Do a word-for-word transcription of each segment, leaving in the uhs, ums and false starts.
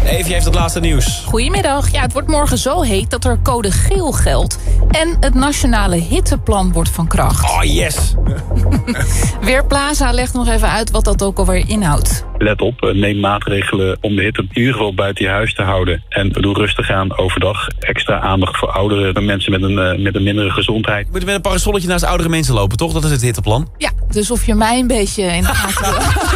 Evie heeft het laatste nieuws. Goedemiddag. Ja, het wordt morgen zo heet dat er code geel geldt. En het nationale hitteplan wordt van kracht. Oh, yes. Weerplaza legt nog even uit wat dat ook alweer inhoudt. Let op, neem maatregelen om de hitte in ieder geval buiten je huis te houden. En doe rustig aan overdag. Extra aandacht voor ouderen en mensen met een, uh, met een mindere gezondheid. Je moet met een parasolletje naast oudere mensen lopen, toch? Dat is het hitteplan. Ja, dus of je mij een beetje in de gaten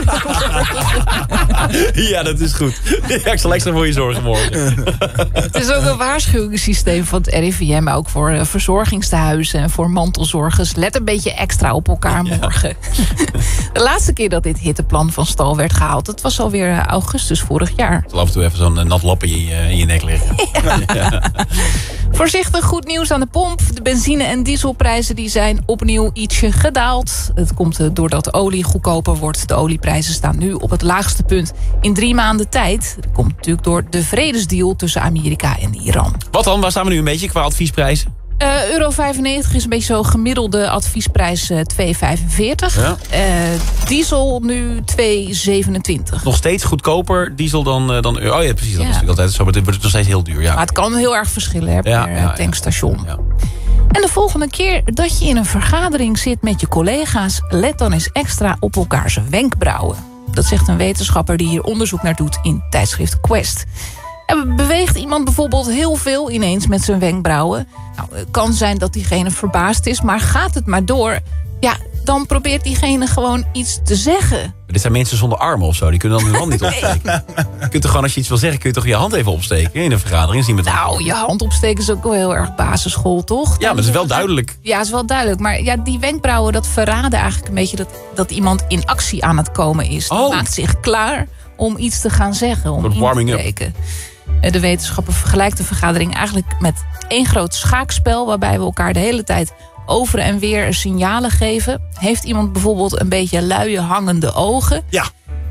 wil. Ja, dat is goed. Ja, ik zal extra voor je zorgen morgen. Het is ook een waarschuwingssysteem van het R I V M. Ook voor uh, verzorgingstehuizen en voor mantelzorgers. Let een beetje extra op elkaar morgen. De laatste keer dat dit hitteplan van stal werd gehaald, het was alweer augustus vorig jaar. Ik zal af en toe even zo'n uh, nat lap in je, uh, in je nek liggen. Ja. Ja. Voorzichtig goed nieuws aan de pomp. De benzine- en dieselprijzen die zijn opnieuw ietsje gedaald. Het komt uh, doordat de olie goedkoper wordt. De olieprijzen staan nu op het laagste punt in drie maanden tijd. Dat komt natuurlijk door de vredesdeal tussen Amerika en Iran. Wat dan? Waar staan we nu een beetje qua adviesprijzen? Uh, euro vijfennegentig is een beetje zo gemiddelde adviesprijs uh, twee vijfenveertig. Ja. Uh, diesel nu twee zevenentwintig. Nog steeds goedkoper diesel dan, uh, dan euro. Oh ja, precies. Dat ja. is natuurlijk altijd zo. Maar het wordt nog steeds heel duur. Ja. Maar het kan heel erg verschillen hè, per ja, ja, tankstation. Ja. En de volgende keer dat je in een vergadering zit met je collega's, let dan eens extra op elkaars wenkbrauwen. Dat zegt een wetenschapper die hier onderzoek naar doet in tijdschrift Quest. En beweegt iemand bijvoorbeeld heel veel ineens met zijn wenkbrauwen? Nou, het kan zijn dat diegene verbaasd is, maar gaat het maar door, ja, dan probeert diegene gewoon iets te zeggen. Dit zijn mensen zonder armen of zo, die kunnen dan hun hand niet opsteken. Je kunt toch gewoon, als je iets wil zeggen, kun je toch je hand even opsteken in een vergadering? Zien met nou, je hand opsteken is ook wel heel erg basisschool, toch? Ja, maar het is wel duidelijk. Ja, het is wel duidelijk. Maar ja, die wenkbrauwen, dat verraden eigenlijk een beetje dat, dat iemand in actie aan het komen is. Die oh. maakt zich klaar om iets te gaan zeggen, om in te spreken. De wetenschapper vergelijkt de vergadering eigenlijk met één groot schaakspel, waarbij we elkaar de hele tijd over en weer signalen geven. Heeft iemand bijvoorbeeld een beetje luie hangende ogen? Ja.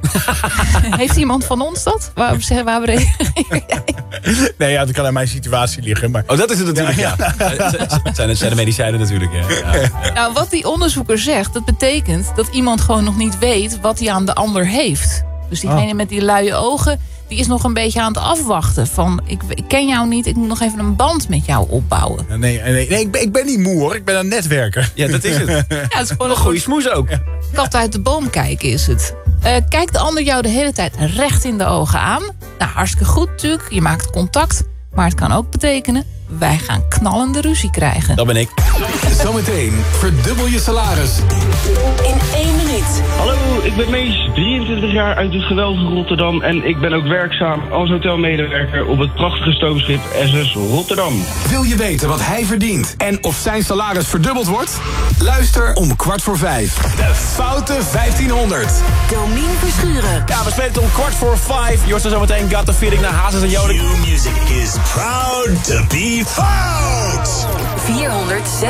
Heeft iemand van ons dat? Waarom zeggen waar reageer jij? Nee, ja, dat kan aan mijn situatie liggen. Maar... Oh, dat is het natuurlijk, ja. ja. Het zijn, zijn de medicijnen natuurlijk, ja. Ja. Nou, wat die onderzoeker zegt, dat betekent dat iemand gewoon nog niet weet wat hij aan de ander heeft. Dus diegene oh. met die luie ogen, die is nog een beetje aan het afwachten. Van, ik, ik ken jou niet, ik moet nog even een band met jou opbouwen. Nee, nee, nee, nee ik, ben, ik ben niet moe hoor, ik ben een netwerker. Ja, dat is het. Ja, het is gewoon een goede smoes ook. Ja. Kat uit de boom kijken is het. Uh, kijkt de ander jou de hele tijd recht in de ogen aan? Nou, hartstikke goed natuurlijk, je maakt contact. Maar het kan ook betekenen, wij gaan knallende ruzie krijgen. Dat ben ik. Zometeen verdubbel je salaris. In één minuut. Hallo, ik ben Mees, drieëntwintig jaar uit het geweldige Rotterdam. En ik ben ook werkzaam als hotelmedewerker op het prachtige stoomschip S S Rotterdam. Wil je weten wat hij verdient en of zijn salaris verdubbeld wordt? Luister om kwart voor vijf. De Foute vijftienhonderd. Domien Verschuren. Ja, we spelen het om kwart voor vijf. Je hoort zo meteen Got the Feeling naar Hazes en Joden. New music is proud to be fout. vierhonderdzes